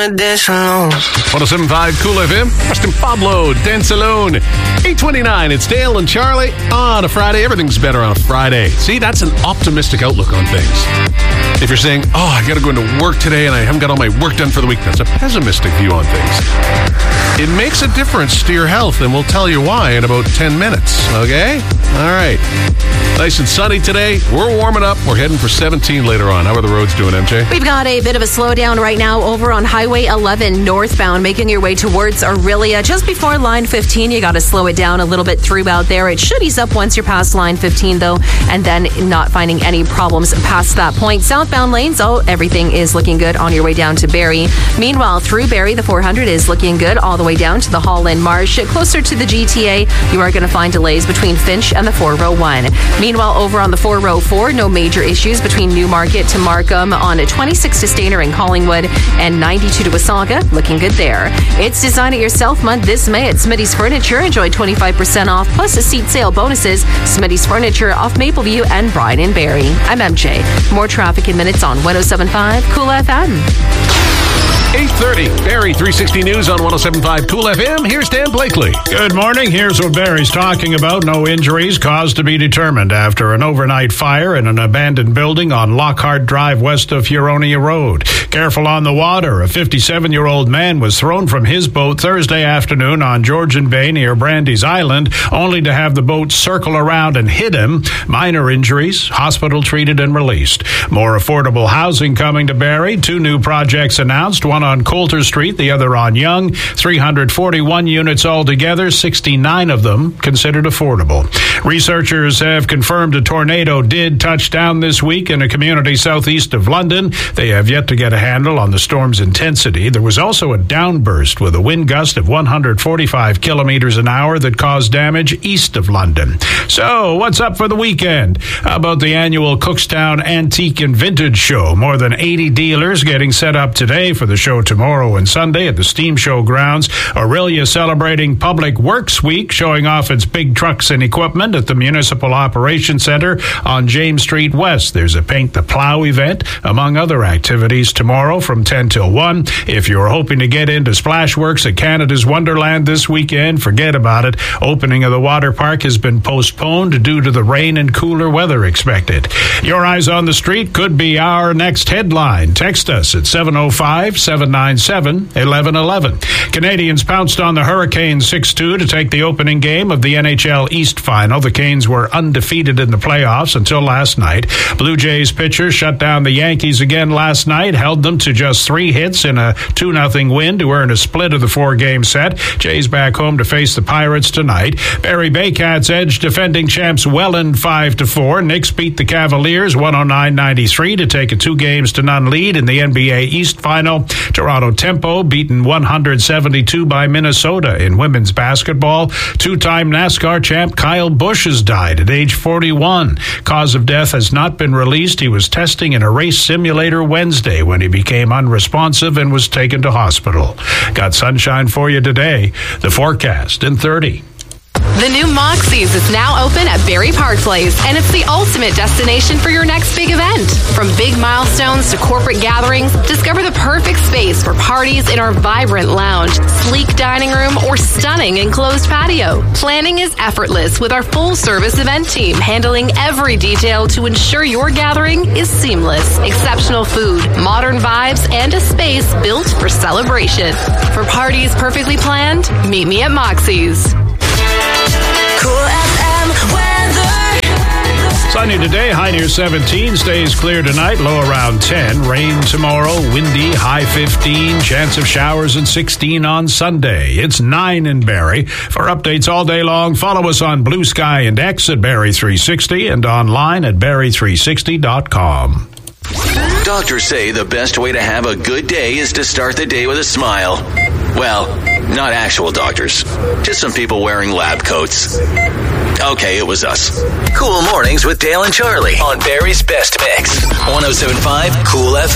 wanna dance alone. 107.5 Cool FM. Preston Pablo, Dance Alone. 8:29. It's Dale and Charlie on a Friday. Everything's better on a Friday. See, that's an optimistic outlook on things. If you're saying, I got to go into work today and I haven't got all my work done for the week, that's a pessimistic view on things. It makes a difference to your health, and we'll tell you why in about 10 minutes, okay? All right. Nice and sunny today. We're warming up. We're heading for 17 later on. How are the roads doing, MJ? We've got a bit of a slowdown right now over on Highway 11 northbound, making your way towards Aurelia. Just before line 15, you got to slow it down a little bit throughout there. It should ease up once you're past line 15, though, and then not finding any problems past that point. Southbound lanes, everything is looking good on your way down to Barrie. Meanwhile, through Barrie, the 400 is looking good all the way down to the Holland Marsh. Closer to the GTA, you are going to find delays between Finch and the 401. Meanwhile, over on the 404, no major issues between Newmarket to Markham, on 26 to Stayner and Collingwood, and 92 to Wasaga. Looking good there. It's Design It Yourself month this May at Smitty's Furniture. Enjoy 25% off plus a seat sale bonuses. Smitty's Furniture off Mapleview and Bryan and Barrie. I'm MJ. More traffic in minutes on 107.5 Cool FM. 8:30, Barrie 360 News on 107.5 Cool FM. Here's Dan Blakely. Good morning. Here's what Barrie's talking about. No injuries, cause to be determined after an overnight fire in an abandoned building on Lockhart Drive west of Huronia Road. Careful on the water. A 57-year-old man was thrown from his boat Thursday afternoon on Georgian Bay near Brandy's Island, only to have the boat circle around and hit him. Minor injuries, hospital treated and released. More affordable housing coming to Barrie. 2 new projects announced, one on Coulter Street, the other on Yonge. 341 units altogether, 69 of them considered affordable. Researchers have confirmed a tornado did touch down this week in a community southeast of London. They have yet to get a handle on the storm's intensity. There was also a downburst with a wind gust of 145 kilometers an hour that caused damage east of London. So, what's up for the weekend? How about the annual Cookstown Antique and Vintage Show? More than 80 dealers getting set up today for the show tomorrow and Sunday at the Steam Show grounds. Aurelia celebrating Public Works Week, showing off its big trucks and equipment at the Municipal Operations Center on James Street West. There's a Paint the Plow event, among other activities, tomorrow from 10 till 1. If you're hoping to get into Splashworks at Canada's Wonderland this weekend, forget about it. Opening of the water park has been postponed due to the rain and cooler weather expected. Your Eyes on the Street could be our next headline. Text us at 705-797-1111. Canadians pounced on the Hurricanes 6-2 to take the opening game of the NHL East Final. The Canes were undefeated in the playoffs until last night. Blue Jays pitchers shut down the Yankees again last night, held them to just 3 hits in a 2-0 win to earn a split of the 4-game set. Jays back home to face the Pirates tonight. Barrie Baycats edged defending champs Welland 5-4. Knicks beat the Cavaliers 109-93 to take a 2-0 lead in the NBA East Final. Toronto Tempo beaten 172 by Minnesota in women's basketball. 2-time NASCAR champ Kyle Busch has died at age 41. Cause of death has not been released. He was testing in a race simulator Wednesday when he became unresponsive and was taken to hospital. Got sunshine for you today. The forecast in 30. The new Moxie's is now open at Barrie Park Place, and it's the ultimate destination for your next big event. From big milestones to corporate gatherings, discover the perfect space for parties in our vibrant lounge, sleek dining room, or stunning enclosed patio. Planning is effortless with our full-service event team, handling every detail to ensure your gathering is seamless. Exceptional food, modern vibes, and a space built for celebration. For parties perfectly planned, meet me at Moxie's. Cool FM weather. Sunny today, high near 17, stays clear tonight, low around 10. Rain tomorrow, windy, high 15, chance of showers at 16 on Sunday. It's 9 in Barrie. For updates all day long, follow us on Blue Sky and X at Barrie 360 and online at barrie360.com. Doctors say the best way to have a good day is to start the day with a smile. Well, not actual doctors. Just some people wearing lab coats. Okay, it was us. Cool Mornings with Dale and Charlie on Barrie's Best Mix. 107.5 Cool FM.